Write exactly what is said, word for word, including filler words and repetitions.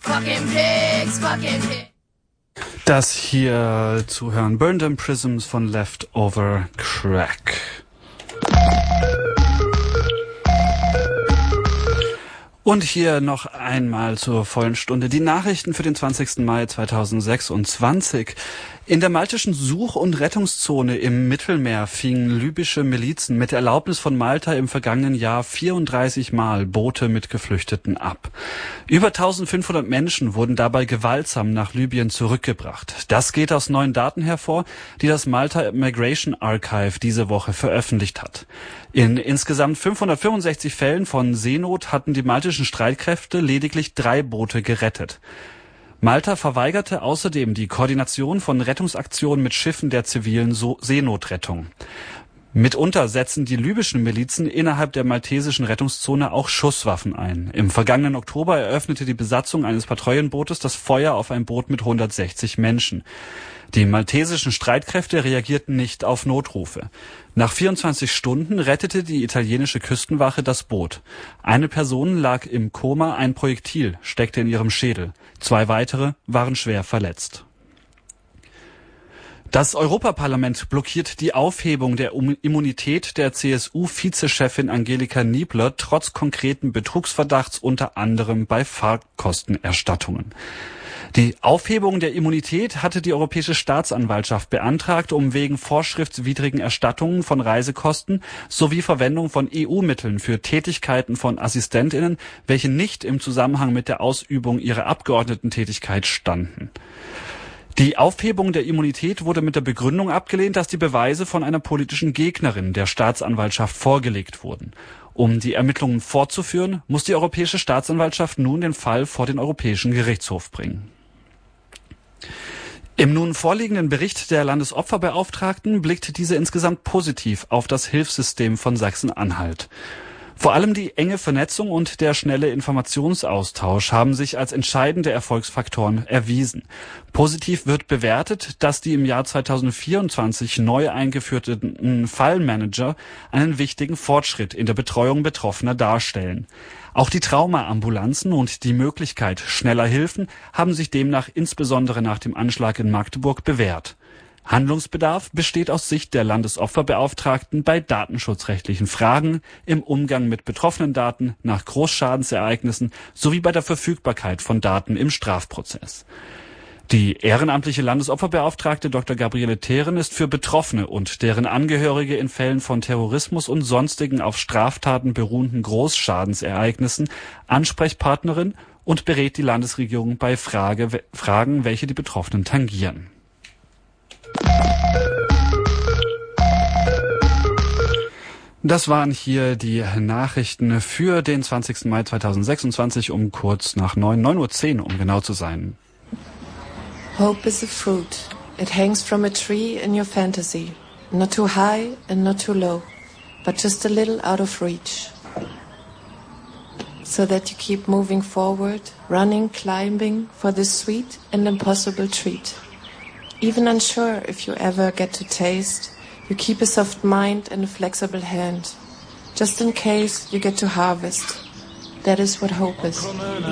Fucking pigs, fucking pigs. Das hier zu hören, Burn Them Prisms von Leftover Crack. Und hier noch einmal zur vollen Stunde die Nachrichten für den zwanzigsten Mai zweitausendsechsundzwanzig. In der maltischen Such- und Rettungszone im Mittelmeer fingen libysche Milizen mit Erlaubnis von Malta im vergangenen Jahr vierunddreißig Mal Boote mit Geflüchteten ab. Über eintausendfünfhundert Menschen wurden dabei gewaltsam nach Libyen zurückgebracht. Das geht aus neuen Daten hervor, die das Malta Migration Archive diese Woche veröffentlicht hat. In insgesamt fünfhundertfünfundsechzig Fällen von Seenot hatten die maltischen Streitkräfte lediglich drei Boote gerettet. Malta verweigerte außerdem die Koordination von Rettungsaktionen mit Schiffen der zivilen so- Seenotrettung. Mitunter setzen die libyschen Milizen innerhalb der maltesischen Rettungszone auch Schusswaffen ein. Im vergangenen Oktober eröffnete die Besatzung eines Patrouillenbootes das Feuer auf ein Boot mit hundertsechzig Menschen. Die maltesischen Streitkräfte reagierten nicht auf Notrufe. Nach vierundzwanzig Stunden rettete die italienische Küstenwache das Boot. Eine Person lag im Koma, ein Projektil steckte in ihrem Schädel. Zwei weitere waren schwer verletzt. Das Europaparlament blockiert die Aufhebung der Immunität der C S U-Vizechefin Angelika Niebler trotz konkreten Betrugsverdachts unter anderem bei Fahrkostenerstattungen. Die Aufhebung der Immunität hatte die Europäische Staatsanwaltschaft beantragt, um wegen vorschriftswidrigen Erstattungen von Reisekosten sowie Verwendung von E U-Mitteln für Tätigkeiten von AssistentInnen, welche nicht im Zusammenhang mit der Ausübung ihrer Abgeordnetentätigkeit standen. Die Aufhebung der Immunität wurde mit der Begründung abgelehnt, dass die Beweise von einer politischen Gegnerin der Staatsanwaltschaft vorgelegt wurden. Um die Ermittlungen fortzuführen, muss die Europäische Staatsanwaltschaft nun den Fall vor den Europäischen Gerichtshof bringen. Im nun vorliegenden Bericht der Landesopferbeauftragten blickt diese insgesamt positiv auf das Hilfssystem von Sachsen-Anhalt. Vor allem die enge Vernetzung und der schnelle Informationsaustausch haben sich als entscheidende Erfolgsfaktoren erwiesen. Positiv wird bewertet, dass die im Jahr zweitausendvierundzwanzig neu eingeführten Fallmanager einen wichtigen Fortschritt in der Betreuung Betroffener darstellen. Auch die Traumaambulanzen und die Möglichkeit schneller Hilfen haben sich demnach insbesondere nach dem Anschlag in Magdeburg bewährt. Handlungsbedarf besteht aus Sicht der Landesopferbeauftragten bei datenschutzrechtlichen Fragen, im Umgang mit betroffenen Daten nach Großschadensereignissen sowie bei der Verfügbarkeit von Daten im Strafprozess. Die ehrenamtliche Landesopferbeauftragte Doktor Gabriele Theeren ist für Betroffene und deren Angehörige in Fällen von Terrorismus und sonstigen auf Straftaten beruhenden Großschadensereignissen Ansprechpartnerin und berät die Landesregierung bei Frage, Fragen, welche die Betroffenen tangieren. Das waren hier die Nachrichten für den zwanzigsten Mai zweitausendsechsundzwanzig um kurz nach neun, neun Uhr zehn, um genau zu sein. Hope is a fruit. It hangs from a tree in your fantasy. Not too high and not too low, but just a little out of reach. So that you keep moving forward, running, climbing for this sweet and impossible treat. Even unsure if you ever get to taste, you keep a soft mind and a flexible hand. Just in case you get to harvest. That is what hope is.